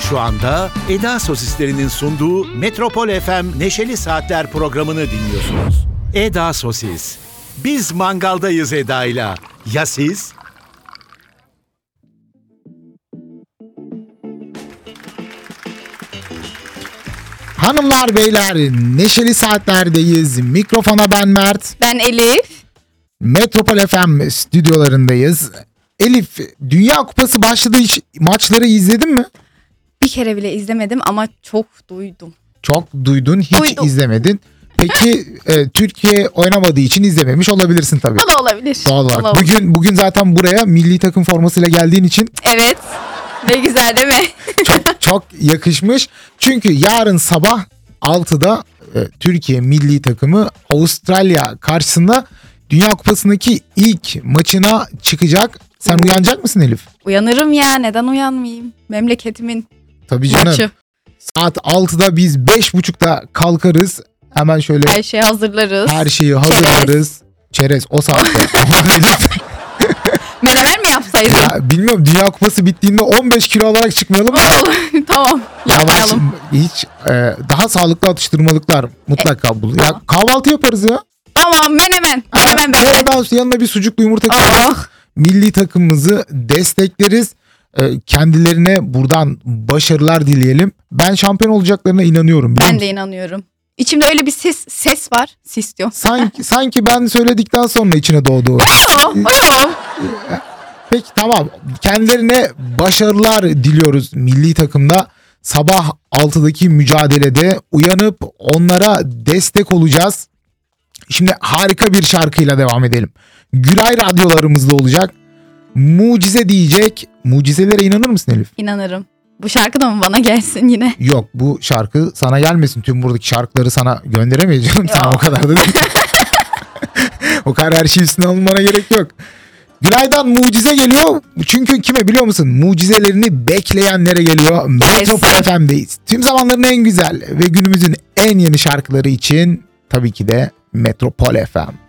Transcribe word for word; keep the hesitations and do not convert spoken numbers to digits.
Şu anda Eda Sosislerinin sunduğu Metropol F M Neşeli Saatler programını dinliyorsunuz. Eda Sosis. Biz mangaldayız Eda'yla. Ya siz? Hanımlar beyler, Neşeli Saatler'deyiz. Mikrofona ben Mert. Ben Elif. Metropol F M stüdyolarındayız. Elif, Dünya Kupası başladı, hiç maçları izledin mi? Bir kere bile izlemedim ama çok duydum. Çok duydun, hiç Duydum. izlemedin. Peki e, Türkiye oynamadığı için izlememiş olabilirsin tabii. O da olabilir. Doğal olarak. Olabilir. Bugün bugün zaten buraya milli takım formasıyla geldiğin için Evet. Ne güzel değil mi? çok çok yakışmış. Çünkü yarın sabah altıda e, Türkiye milli takımı Avustralya karşısında Dünya Kupası'ndaki ilk maçına çıkacak. Sen Oo. uyanacak mısın Elif? Uyanırım ya, neden uyanmayayım? Memleketimin Tabii canım. maçı. Saat altıda biz beş buçukta kalkarız. Hemen şöyle Her şeyi hazırlarız. her şeyi hazırlarız. Çerez o saatte. Aman Elif. Menemen mi yapsaydın? Ya bilmiyorum, Dünya Kupası bittiğinde on beş kilo alarak çıkmayalım mı? Tamam. Yavaş, Yapmayalım. hiç e, daha sağlıklı atıştırmalıklar mutlaka bul. Ya kahvaltı yaparız ya. Tamam, menemen. Menemen Ha, böyle. daha yanına bir sucuklu yumurta Oh. koyarız. Milli takımımızı destekleriz. E, kendilerine buradan başarılar dileyelim. Ben şampiyon olacaklarına inanıyorum. biliyor Ben musun? de inanıyorum. İçimde öyle bir ses ses var. Sis diyor. Sanki, sanki ben söyledikten sonra içine doğdu. Oh, oh. Peki tamam. Kendilerine başarılar diliyoruz milli takımda. Sabah altıdaki mücadelede uyanıp onlara destek olacağız. Şimdi harika bir şarkıyla devam edelim. Gülay radyolarımızda olacak. Mucize diyecek. Mucizelere inanır mısın Elif? İnanırım. Bu şarkı da mı bana gelsin yine? Yok, bu şarkı sana gelmesin. Tüm buradaki şarkıları sana gönderemeyeceğim. Tamam, o Yok. kadar da değil. O kadar her şey üstüne alınmana gerek yok. Gülay'dan mucize geliyor. Çünkü kime biliyor musun? Mucizelerini bekleyenlere geliyor. Metropol F M'deyiz. Tüm zamanların en güzel ve günümüzün en yeni şarkıları için tabii ki de Metropol F M.